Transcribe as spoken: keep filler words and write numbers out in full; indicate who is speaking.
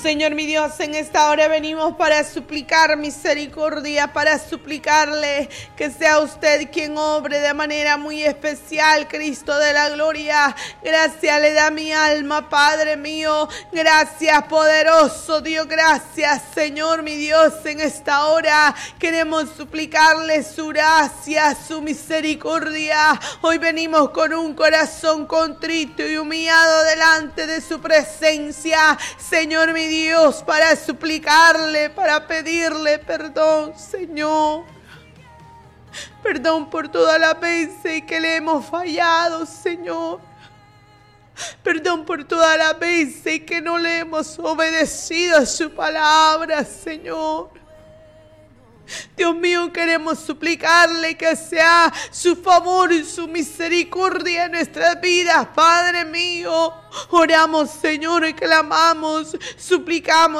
Speaker 1: Señor mi Dios, en esta hora venimos para suplicar misericordia, para suplicarle que sea usted quien obre de manera muy especial, Cristo de la gloria. Gracias le da mi alma, Padre mío. Gracias, poderoso Dios. Gracias, Señor mi Dios. En esta hora queremos suplicarle su gracia, su misericordia. Hoy venimos con un corazón contrito y humillado delante de su presencia, Señor mi Dios, para suplicarle, para pedirle perdón, Señor. Perdón por todas las veces que le hemos fallado, Señor. Perdón por todas las veces que no le hemos obedecido a su palabra, Señor. Dios mío, queremos suplicarle que sea su favor y su misericordia en nuestras vidas, Padre mío. Oramos, Señor, y clamamos, suplicamos